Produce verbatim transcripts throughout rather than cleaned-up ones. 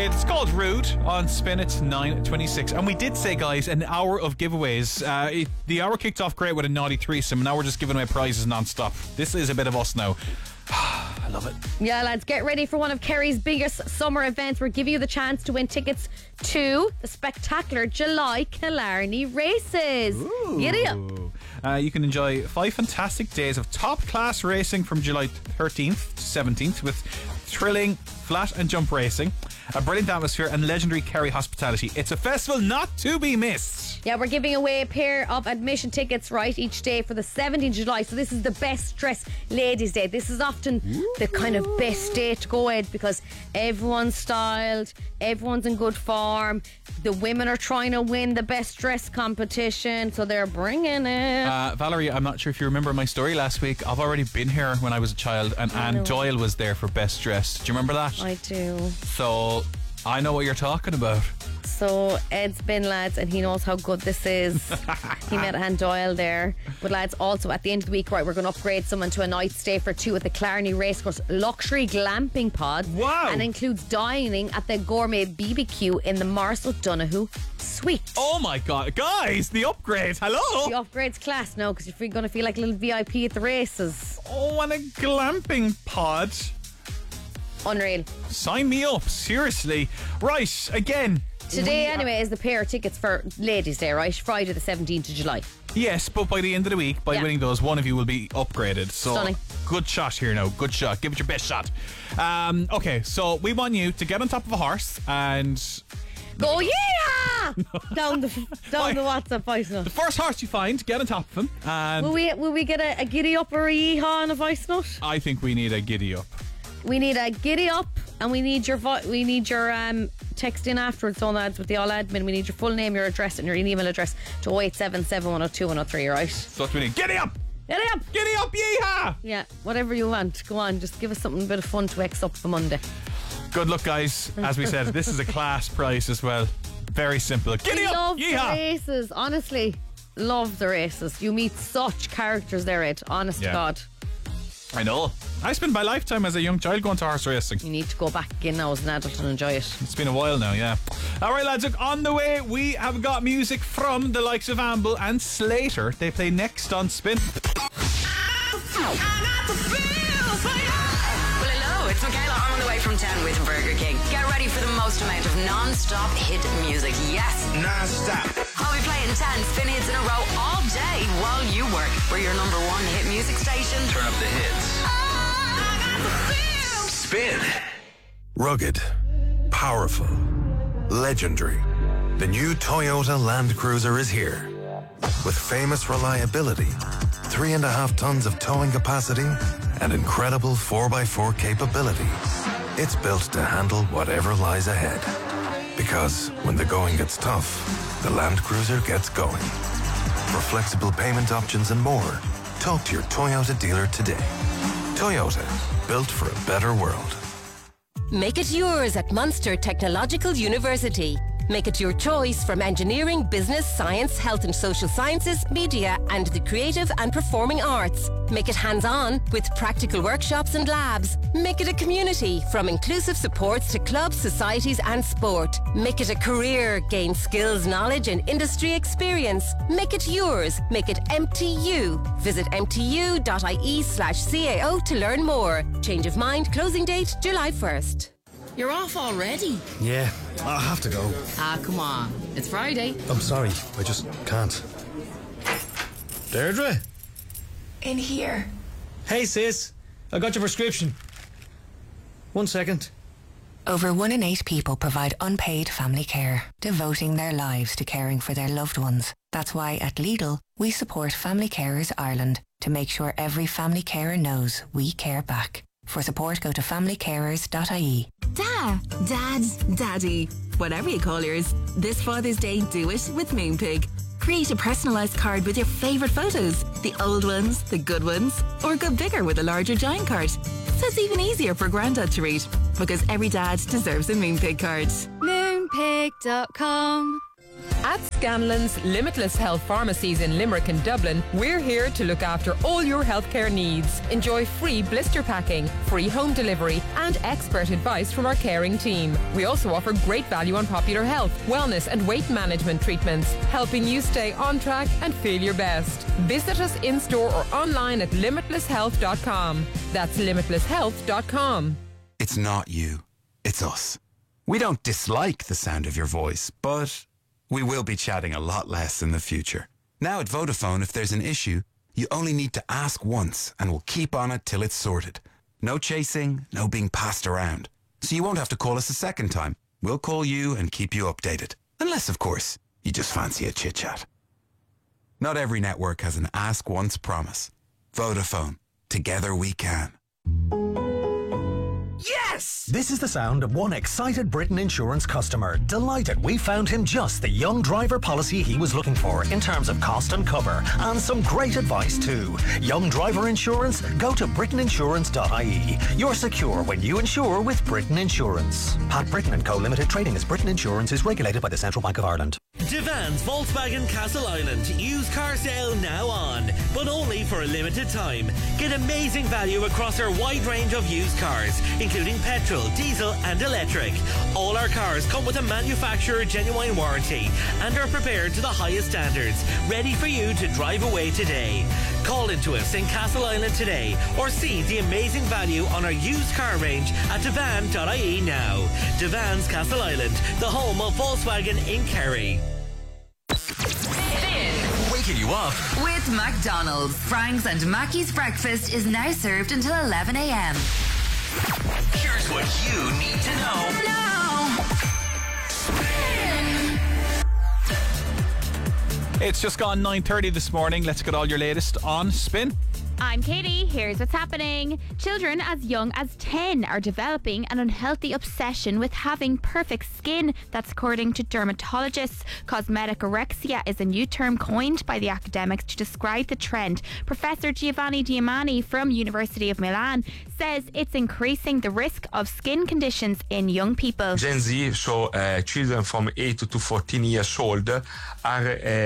Upgrade. It's called Rude on Spin. It's nine twenty-six. And we did say, guys, an hour of giveaways. Uh, it, the hour kicked off great with a naughty threesome. Now we're just giving away prizes non-stop. This is a bit of us now. I love it. Yeah, lads, get ready for one of Kerry's biggest summer events. We're giving you the chance to win tickets to the spectacular July Killarney races. Ooh. Giddy up. Uh, you can enjoy five fantastic days of top-class racing from July thirteenth to seventeenth with thrilling flat and jump racing, a brilliant atmosphere and legendary Kerry hospitality. It's a festival not to be missed. Yeah, we're giving away a pair of admission tickets, right, each day for the seventeenth of July. So this is the best dressed ladies' day. This is often Ooh. the kind of best day to go at because everyone's styled, everyone's in good form. The women are trying to win the best dress competition, so they're bringing it. Uh, Valerie, I'm not sure if you remember my story last week. I've already been here when I was a child, and I Anne know. Doyle was there for best dress. Do you remember that? I do. So I know what you're talking about. So Ed's been, lads, and he knows how good this is. He met Anne Doyle there. But lads, also at the end of the week, right, we're going to upgrade someone to a night stay for two at the Killarney Racecourse luxury glamping pod. Wow. And includes dining at the gourmet B B Q in the Morris O'Donoghue suite. Oh my God, guys, the upgrade. Hello. The upgrade's class now because you're going to feel like a little V I P at the races. Oh, and a glamping pod. Unreal. Sign me up, seriously. Right, again. Today, anyway, is the pair of tickets for Ladies' Day, right? Friday the seventeenth of July. Yes, but by the end of the week, by Yeah. winning those, one of you will be upgraded. So, Stunning. Good shot here now. Good shot. Give it your best shot. Um, okay, so we want you to get on top of a horse and Go, yeah! down the down the WhatsApp voice note. the first horse you find, get on top of him. And Will we will we get a, a giddy up or a yeehaw on a voice note? I think we need a giddy up. We need a giddy up, and we need your vo- we need your um, text in afterwards, on lads, with the all admin. We need your full name, your address, and your email address to oh eight seven seven, one oh two, one oh three, right? So what we need. Giddy up! Giddy up! Giddy up, yeehaw! Yeah, whatever you want. Go on, just give us something a bit of fun to X up for Monday. Good luck, guys. As we said, this is a class price as well. Very simple. Giddy I up! love Yeehaw! the races, honestly. Love the races. You meet such characters there, Ed. Honest Yeah. to God. I know. I spent my lifetime as a young child going to horse racing. You need to go back again now as an adult and enjoy it. It's been a while now, yeah. All right, lads, look, on the way, we have got music from the likes of Amble and Slater. They play next on Spin. Well, hello, it's Michaela. I'm on the way from town with Burger King. Get ready for the most amount of non-stop hit music. Yes, Non-stop. I'll be playing ten spin hits in a row all day while you work. We're your number one hit music station. Turn up the hits. Spin. Rugged, powerful, legendary. The new Toyota Land Cruiser is here. With famous reliability, three and a half tons of towing capacity, and incredible four by four capability. It's built to handle whatever lies ahead. Because when the going gets tough, the Land Cruiser gets going. For flexible payment options and more, talk to your Toyota dealer today. Toyota, built for a better world. Make it yours at Munster Technological University. Make it your choice from engineering, business, science, health and social sciences, media and the creative and performing arts. Make it hands-on with practical workshops and labs. Make it a community from inclusive supports to clubs, societies and sport. Make it a career. Gain skills, knowledge and industry experience. Make it yours. Make it M T U. Visit mtu.ie slash CAO to learn more. Change of mind. Closing date July first. You're off already? Yeah, I have to go. Ah, come on. It's Friday. I'm sorry, I just can't. Deirdre? In here. Hey sis, I got your prescription. One second. Over one in eight people provide unpaid family care, devoting their lives to caring for their loved ones. That's why at Lidl, we support Family Carers Ireland to make sure every family carer knows we care back. For support, go to family carers dot I E. Da, Dad, Daddy, whatever you call yours. This Father's Day, do it with Moonpig. Create a personalised card with your favourite photos. The old ones, the good ones, or go bigger with a larger giant card. So it's even easier for Grandad to read. Because every dad deserves a Moonpig card. Moonpig dot com. At Scanlon's Limitless Health Pharmacies in Limerick and Dublin, we're here to look after all your healthcare needs. Enjoy free blister packing, free home delivery, and expert advice from our caring team. We also offer great value on popular health, wellness, and weight management treatments, helping you stay on track and feel your best. Visit us in store or online at limitless health dot com. That's limitless health dot com. It's not you, it's us. We don't dislike the sound of your voice, but we will be chatting a lot less in the future. Now at Vodafone, if there's an issue, you only need to ask once and we'll keep on it till it's sorted. No chasing, no being passed around. So you won't have to call us a second time. We'll call you and keep you updated. Unless, of course, you just fancy a chit-chat. Not every network has an ask once promise. Vodafone. Together we can. Yes! This is the sound of one excited Britain Insurance customer. Delighted we found him just the young driver policy he was looking for in terms of cost and cover. And some great advice too. Young driver insurance? Go to britain insurance dot I E. You're secure when you insure with Britain Insurance. Pat Britain and Co Limited trading as Britain Insurance is regulated by the Central Bank of Ireland. Devans Volkswagen Castle Island. Used car sale now on, but only for a limited time. Get amazing value across our wide range of used cars, including petrol, diesel and electric. All our cars come with a manufacturer genuine warranty and are prepared to the highest standards, ready for you to drive away today. Call into us in Castle Island today or see the amazing value on our used car range at devan dot I E now. Devans Castle Island, the home of Volkswagen in Kerry. Waking you up with McDonald's. Frank's and Mackey's breakfast is now served until eleven a.m. Here's what you need to know. No. It's just gone nine thirty this morning. Let's get all your latest on Spin. I'm Katie. Here's what's happening. Children as young as ten are developing an unhealthy obsession with having perfect skin. That's according to dermatologists. Cosmetic orexia is a new term coined by the academics to describe the trend. Professor Giovanni Diamani from University of Milan says it's increasing the risk of skin conditions in young people. Gen Z, so uh, children from eight to fourteen years old, are uh,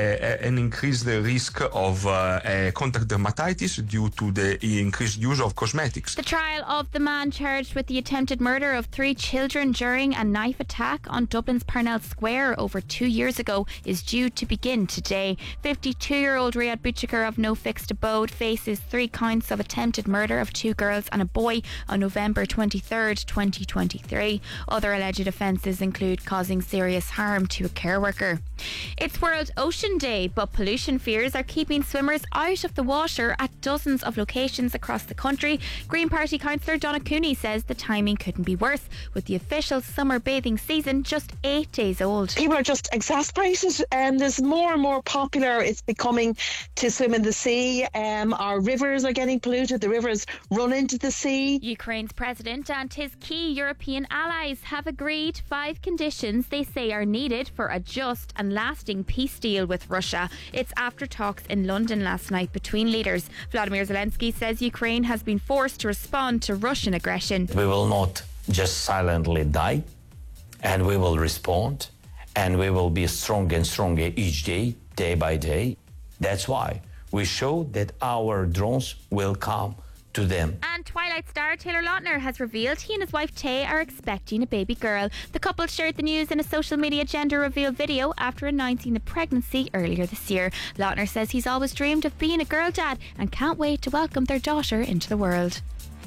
an increased risk of uh, uh, contact dermatitis due to the increased use of cosmetics. The trial of the man charged with the attempted murder of three children during a knife attack on Dublin's Parnell Square over two years ago is due to begin today. fifty-two-year-old Riyad Bouchikar of no fixed abode faces three counts of attempted murder of two girls and a boy on November twenty-third, twenty twenty-three. Other alleged offences include causing serious harm to a care worker. It's World Ocean Day, but pollution fears are keeping swimmers out of the water at dozens of locations across the country. Green Party councillor Donna Cooney says the timing couldn't be worse, with the official summer bathing season just eight days old. People are just exasperated, and um, there's more and more popular it's becoming to swim in the sea. Um, our rivers are getting polluted. The rivers run into the sea. Ukraine's president and his key European allies have agreed five conditions they say are needed for a just and lasting peace deal with Russia. It's after talks in London last night between leaders. Vladimir Zelensky says Ukraine has been forced to respond to Russian aggression. We will not just silently die, and we will respond, and we will be stronger and stronger each day, day by day. That's why we show that our drones will come to them. And Twilight star Taylor Lautner has revealed he and his wife Tay are expecting a baby girl. The couple shared the news in a social media gender reveal video after announcing the pregnancy earlier this year. Lautner says he's always dreamed of being a girl dad and can't wait to welcome their daughter into the world.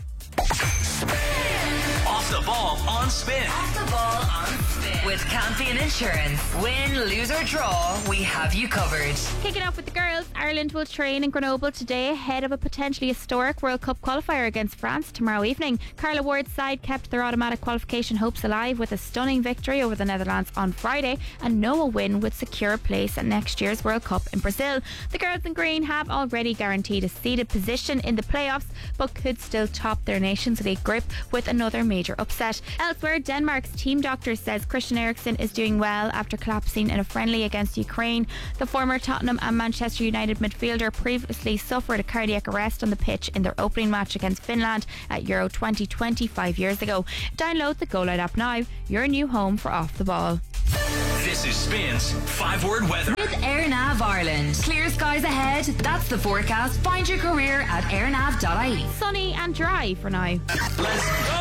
Off the ball on Spin. Off the ball on Spin. With Campion Insurance. Win, lose or draw, we have you covered. Kicking off with the girls, Ireland will train in Grenoble today ahead of a potentially historic World Cup qualifier against France tomorrow evening. Carla Ward's side kept their automatic qualification hopes alive with a stunning victory over the Netherlands on Friday, and Noah Wynn would secure a place at next year's World Cup in Brazil. The girls in green have already guaranteed a seeded position in the playoffs, but could still top their Nations League group with another major upset. Elsewhere, Denmark's team doctor says Christian Eriksen is doing well after collapsing in a friendly against Ukraine. The former Tottenham and Manchester United midfielder previously suffered a cardiac arrest on the pitch in their opening match against Finland at Euro twenty twenty five years ago. Download the Go Loud app now, your new home for Off the Ball. This is Spins five word weather. With AirNav Ireland. Clear skies ahead. That's the forecast. Find your career at airnav dot I E. Sunny and dry for now. Let's go!